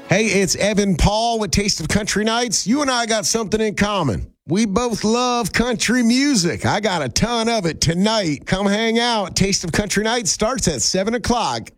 Hey, it's Evan Paul with Taste of Country Nights. You and I got something in common. We both love country music. I got a ton of it tonight. Come hang out. Taste of Country Nights starts at 7 o'clock.